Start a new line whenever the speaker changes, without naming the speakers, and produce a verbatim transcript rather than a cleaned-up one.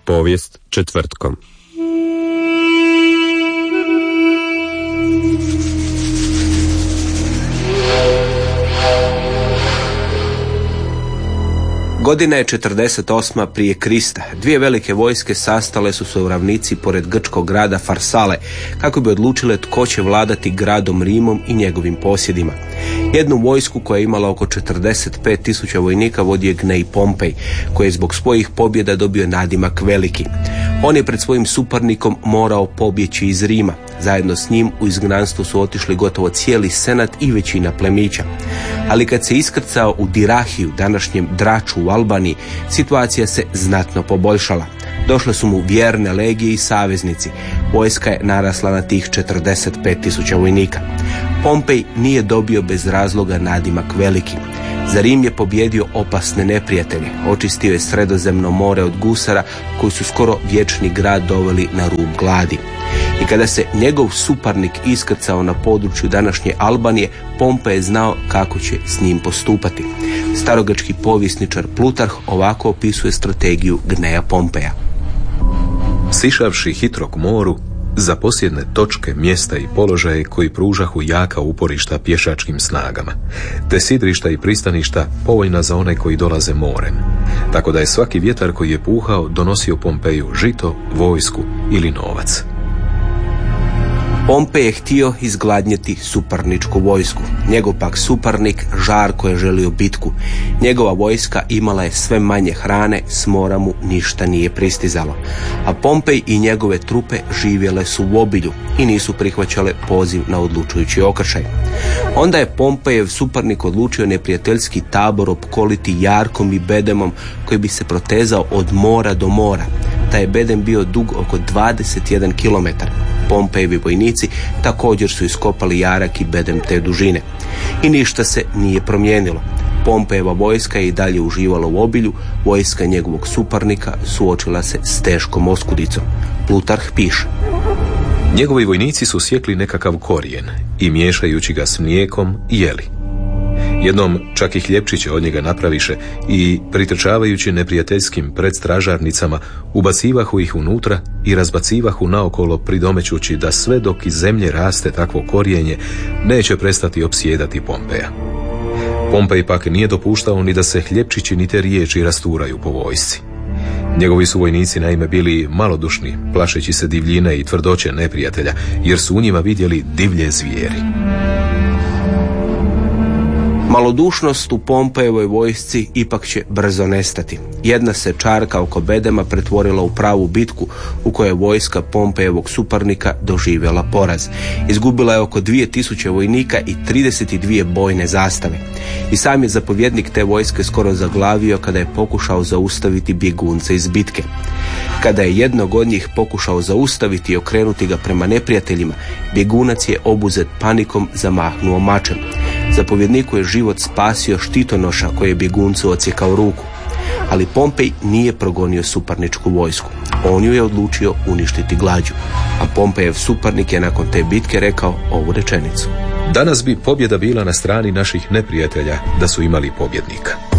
Povijest četvrtkom.
Godina je četrdeset osma prije Krista. Dvije velike vojske sastale su se u ravnici pored grčkog grada Farsale, kako bi odlučile tko će vladati gradom Rimom i njegovim posjedima. Jednu vojsku koja je imala oko četrdeset pet tisuća vojnika vodio je Gnej Pompej, koji je zbog svojih pobjeda dobio nadimak Veliki. On je pred svojim suparnikom morao pobjeći iz Rima. Zajedno s njim u izgnanstvo su otišli gotovo cijeli senat i većina plemića. Ali kad se iskrcao u Dirahiju, današnjem Draču u Albaniji, situacija se znatno poboljšala. Došle su mu vjerne legije i saveznici. Vojska je narasla na tih četrdeset pet tisuća vojnika. Pompej nije dobio bez razloga nadimak Veliki. Za Rim je pobjedio opasne neprijatelje. Očistio je Sredozemno more od gusara koji su skoro vječni grad doveli na rub gladi. I kada se njegov suparnik iskrcao na području današnje Albanije, Pompej je znao kako će s njim postupati. Starogrčki povjesničar Plutarh ovako opisuje strategiju Gneja Pompeja.
Sišavši hitro k moru, zaposjedne točke, mjesta i položaje koji pružahu jaka uporišta pješačkim snagama, te sidrišta i pristaništa povoljna za one koji dolaze morem, tako da je svaki vjetar koji je puhao donosio Pompeju žito, vojsku ili novac.
Pompej je htio izgladnjeti suparničku vojsku. Njegov pak suparnik žarko je želio bitku. Njegova vojska imala je sve manje hrane, s mora mu ništa nije pristizalo. A Pompej i njegove trupe živjele su u obilju i nisu prihvaćale poziv na odlučujući okršaj. Onda je Pompejev suparnik odlučio neprijateljski tabor opkoliti jarkom i bedemom koji bi se protezao od mora do mora. Taj je bedem bio dug oko dvadeset jedan kilometar. Pompejevi vojnici također su iskopali jarak i bedem te dužine. I ništa se nije promijenilo. Pompejeva vojska je i dalje uživala u obilju, vojska njegovog suparnika suočila se s teškom oskudicom. Plutarh piše:
Njegovi vojnici su sjekli nekakav korijen i miješajući ga s mlijekom jeli. Jednom čak i hljepčiće od njega napraviše i pritrčavajući neprijateljskim predstražarnicama ubacivahu ih unutra i razbacivahu naokolo pridomećući da sve dok iz zemlje raste takvo korijenje neće prestati opsjedati Pompeja. Pompej pak nije dopuštao ni da se hljepčići ni te riječi rasturaju po vojsci. Njegovi su vojnici naime bili malodušni, plašeći se divljine i tvrdoće neprijatelja, jer su u njima vidjeli divlje zvijeri.
Malodušnost u Pompejevoj vojsci ipak će brzo nestati. Jedna se čarka oko bedema pretvorila u pravu bitku u kojoj je vojska Pompejevog suparnika doživjela poraz. Izgubila je oko dvije tisuće vojnika i trideset dvije bojne zastave. I sam je zapovjednik te vojske skoro zaglavio kada je pokušao zaustaviti bjegunce iz bitke. Kada je jednog od njih pokušao zaustaviti i okrenuti ga prema neprijateljima, bjegunac je obuzet panikom zamahnuo mačem. Zapovjedniku je život spasio štitonoša koji je bjeguncu odsjekao ruku. Ali Pompej nije progonio suparničku vojsku. On ju je odlučio uništiti glađu. A Pompejev suparnik je nakon te bitke rekao ovu rečenicu:
Danas bi pobjeda bila na strani naših neprijatelja da su imali pobjednika.